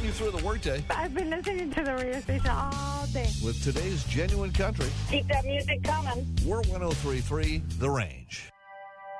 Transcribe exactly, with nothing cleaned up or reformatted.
getting you through the workday I've been listening to the radio station all day. with today's genuine country. Keep that music coming. We're one oh three point three The Range.